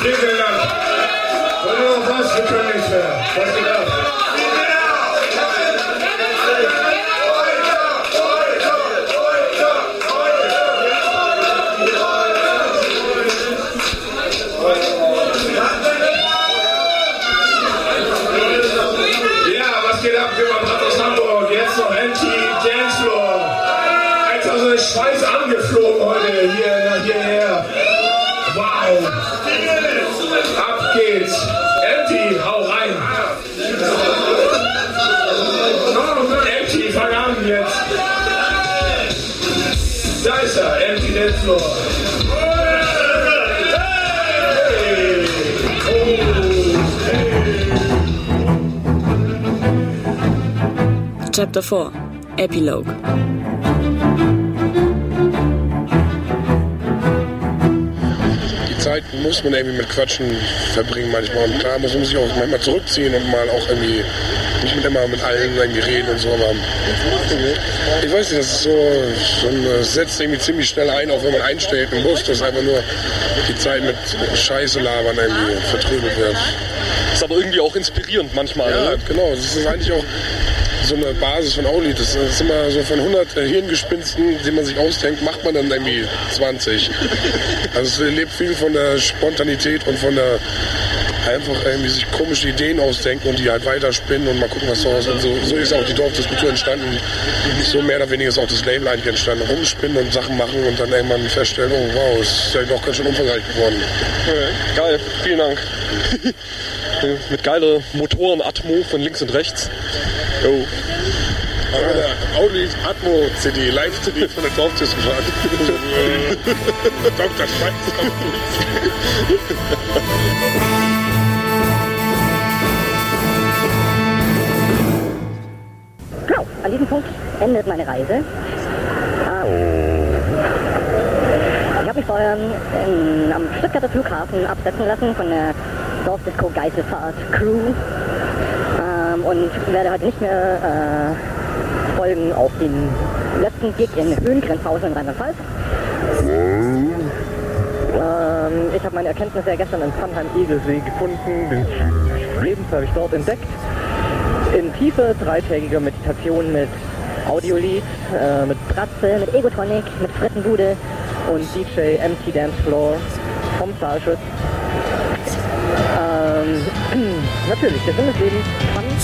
Vielen Dank. Und noch was, wir können nicht mehr. Was geht ab? Aus Hamburg, jetzt noch Anti-Dancefloor. Einfach so eine Scheiße angeflogen heute hier nach hierher. Wow. Ab geht's. Anti, hau rein. Anti, fang an jetzt. Da ist er, Anti-Dancefloor. Hey. Oh. Chapter 4 Epilogue. Die Zeit muss man irgendwie mit Quatschen verbringen manchmal. Und klar muss man sich auch manchmal zurückziehen und mal auch irgendwie nicht immer mit allen irgendwie reden und so. Aber ich weiß nicht, das ist das setzt irgendwie ziemlich schnell ein, auch wenn man einstellt und muss, dass einfach nur die Zeit mit Scheiße labern irgendwie vertrödelt wird. Ist aber irgendwie auch inspirierend manchmal. Ja, ne? Genau. Das ist eigentlich auch so eine Basis von Auli. Das ist immer so von 100 Hirngespinsten, die man sich ausdenkt, macht man dann irgendwie 20. Also es lebt viel von der Spontanität und von der einfach irgendwie sich komische Ideen ausdenken und die halt weiterspinnen und mal gucken, was daraus ist. Und so ist auch die Dorfdiskultur entstanden. So mehr oder weniger ist auch das Label eigentlich entstanden. Rumspinnen und Sachen machen und dann irgendwann feststellen, oh wow, ist ja doch ganz schön umfangreich geworden. Okay, geil, vielen Dank. Mit geiler Motoren-Atmo von links und rechts. Jo. Aber der Audi Atmo CD, Live-CD von der Dorfdiskussion. Dr. Schweiz kommt Genau, an diesem Punkt endet meine Reise. Ich habe mich vorher am Stuttgarter Flughafen absetzen lassen von der Dorfdisco Geiselfahrt Crew und werde heute nicht mehr folgen auf den letzten Gig in Höhengrenzhausen in Rheinland-Pfalz. Ich habe meine Erkenntnisse ja gestern in Pfannheim-Egelsee gefunden. Den Lebens habe ich dort entdeckt. In tiefe, dreitägiger Meditation mit Audiolied, mit Bratze, mit Egotonic, mit Frittenbude und DJ MT Dancefloor vom Saalschutz. Natürlich, der Sinn des Lebens kann